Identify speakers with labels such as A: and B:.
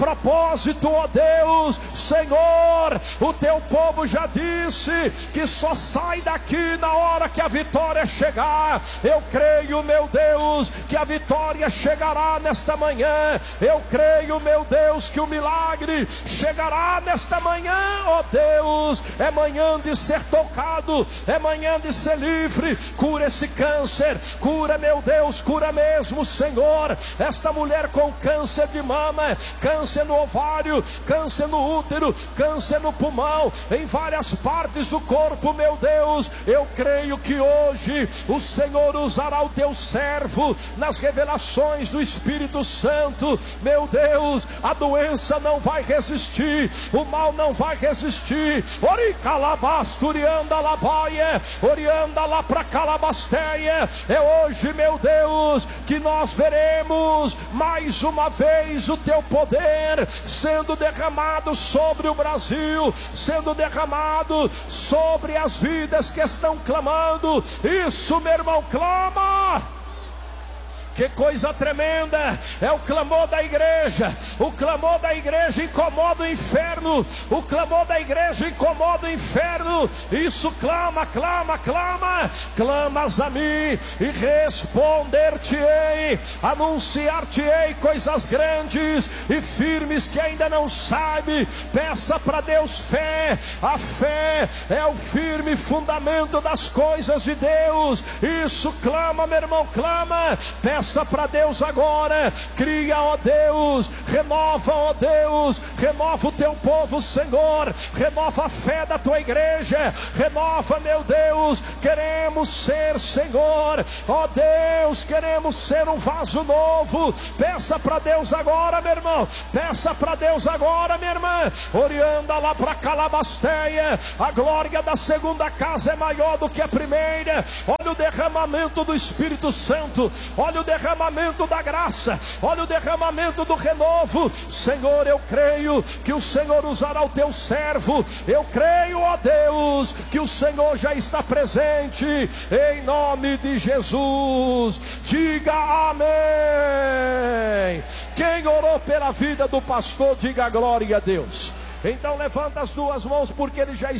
A: propósito, ó Deus. Senhor, o teu povo já disse que só sai daqui na hora que a vitória chegar. Eu creio, meu Deus, que a vitória chegará nesta manhã. Eu creio, meu Deus, que o milagre chegará nesta manhã, ó Deus. É manhã de ser tocado, é manhã de ser livre. Cura esse câncer, cura, meu Deus, cura mesmo, Senhor. Esta mulher com câncer de mama, câncer no ovário, câncer no útero, câncer no pulmão, em várias partes do corpo, meu Deus. Eu creio que hoje o Senhor usará o teu servo nas revelações do Espírito Santo. Meu Deus, a doença não vai resistir, o mal não vai resistir. Oricalabasturianda labaia, orianda lá para calabasteia. É hoje, meu Deus, que nós veremos mais uma vez o teu poder sendo derramado sobre o Brasil, sendo derramado sobre as vidas que estão clamando. Isso, meu irmão, clama. Que coisa tremenda, é o clamor da igreja. O clamor da igreja incomoda o inferno. O clamor da igreja incomoda o inferno. Isso, clama, clama, clama. Clamas a mim e responder-te-ei, anunciar-te-ei coisas grandes e firmes que ainda não sabe. Peça para Deus fé. A fé é o firme fundamento das coisas de Deus. Isso, clama, meu irmão, clama. Peça para Deus agora. Cria, ó Deus, renova, ó Deus, renova o teu povo, Senhor. Renova a fé da tua igreja, renova, meu Deus. Queremos ser, Senhor, ó Deus, queremos ser um vaso novo. Peça para Deus agora, meu irmão. Peça para Deus agora, minha irmã. Orianda lá para Calabasteia. A glória da segunda casa é maior do que a primeira. Olha o derramamento do Espírito Santo, olha o derramamento da graça, olha o derramamento do renovo. Senhor, eu creio que o Senhor usará o teu servo. Eu creio, ó Deus, que o Senhor já está presente, em nome de Jesus. Diga amém. Quem orou pela vida do pastor, diga glória a Deus. Então levanta as duas mãos, porque ele já está